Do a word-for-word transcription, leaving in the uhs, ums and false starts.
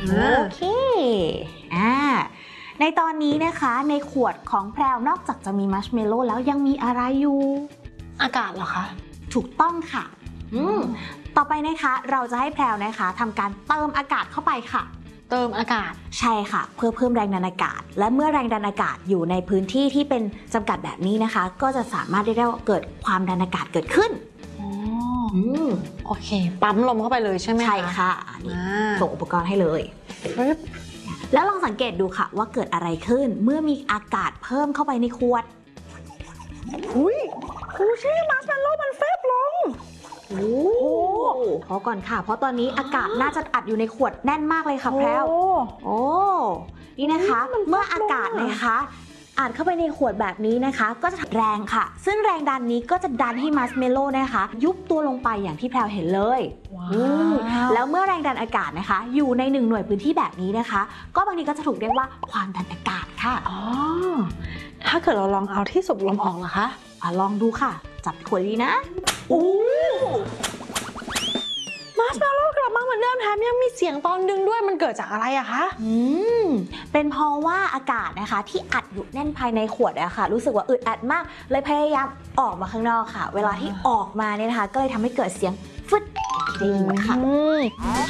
โอเคอ่าในตอนนี้นะคะในขวดของแพรวนอกจากจะมีมัชเมลโล่แล้วยังมีอะไรอยู่อากาศเหรอคะถูกต้องค่ะอืมต่อไปนะคะเราจะให้แพรวนะคะทำการเติมอากาศเข้าไปค่ะเติมอากาศใช่ค่ะเพื่อเพิ่มแรงดันอากาศและเมื่อแรงดันอากาศอยู่ในพื้นที่ที่เป็นจำกัดแบบนี้นะคะก็จะสามารถได้ว่าเกิดความดันอากาศเกิดขึ้นอ๋อโอเคปั๊มลมเข้าไปเลยใช่ไหมคะใช่ค่ะนี่ส่งอุปกรณ์ให้เลยแล้วลองสังเกตดูค่ะว่าเกิดอะไรขึ้นเมื่อมีอากาศเพิ่มเข้าไปในขวดอุ้ยครูชี่มัชเมลโล่มันแฟบลงโอ้พอก่อนค่ะเพราะตอนนี้อากาศน่าจะอัดอยู่ในขวดแน่นมากเลยค่ะแพรวโอ้นี่นะคะเมื่ออากาศนะคะอัดเข้าไปในขวดแบบนี้นะคะก็จะแรงค่ะซึ่งแรงดันนี้ก็จะดันให้มัชเมลโล่นะคะยุบตัวลงไปอย่างที่แพรวเห็นเลยแล้วเมื่อแรงดันอากาศนะคะอยู่ในหนึ่งหน่วยพื้นที่แบบนี้นะคะก็บางทีก็จะถูกเรียกว่าความดันอากาศค่ะอ๋อถ้าเกิดเราลองเอาที่สูบลมออกล่ะคะอ่ะลองดูค่ะจับขวดดีนะโอ้มัชเมลโล่กลับมาเหมือนเดิมแถมยังมีเสียงตอนดึงด้วยมันเกิดจากอะไรอะคะอืมเป็นเพราะว่าอากาศนะคะที่อัดอยู่แน่นภายในขวดอะค่ะรู้สึกว่าอึดอัดมากเลยพยายามออกมาข้างนอกค่ะเวลาที่ออกมาเนี่ยนะคะก็เลยทำให้เกิดเสียงฟึดได้ยินค่ะ